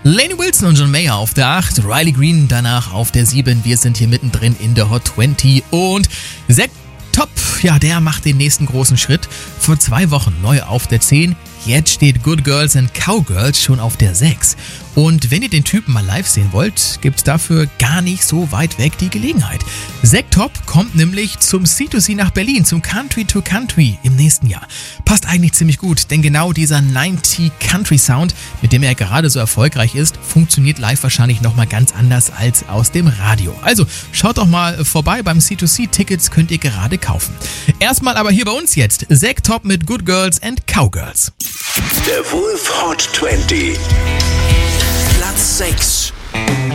Lainey Wilson und John Mayer auf der 8, Riley Green danach auf der 7. Wir sind hier mittendrin in der Hot 20 und Zack Top, ja, der macht den nächsten großen Schritt. Vor 2 Wochen neu auf der 10. Jetzt steht Good Girls and Cowgirls schon auf der 6. Und wenn ihr den Typen mal live sehen wollt, gibt's dafür gar nicht so weit weg die Gelegenheit. Zack Top kommt nämlich zum C2C nach Berlin, zum Country to Country im nächsten Jahr. Passt eigentlich ziemlich gut, denn genau dieser 90 Country Sound, mit dem er gerade so erfolgreich ist, funktioniert live wahrscheinlich nochmal ganz anders als aus dem Radio. Also schaut doch mal vorbei beim C2C, Tickets könnt ihr gerade kaufen. Erstmal aber hier bei uns jetzt Zack Top mit Good Girls and Cowgirls. Der Wolf Hot 20. Platz 6.